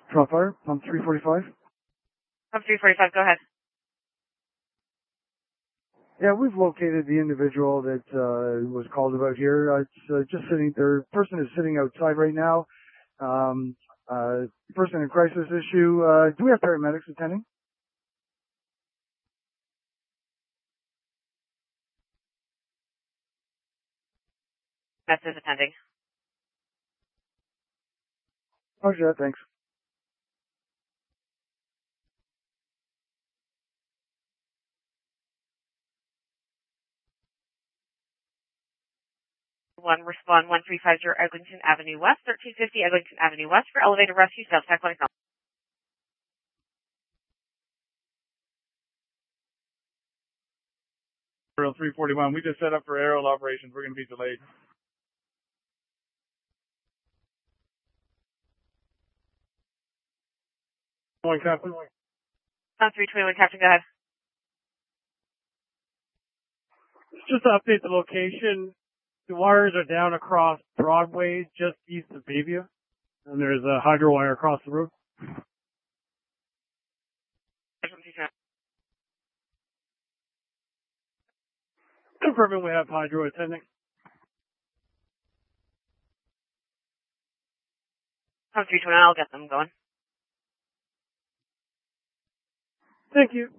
Drop fire on 345. On 345, go ahead. Yeah, we've located the individual that was called about here. It's just sitting there. Person is sitting outside right now. Person in crisis issue. Do we have paramedics attending? That's is attending. Oh, yeah, thanks. One, respond 1350 Eglinton Avenue West, 1350 Eglinton Avenue West for elevator rescue, self-tech clinic. 341. We just set up for aerial operations. We're going to be delayed. Going, Captain. On 321, Captain, go ahead. Just to update the location, the wires are down across Broadway, just east of Bayview, and there's a hydro wire across the road. Confirming we have hydro attending. On 321, I'll get them going. Thank you.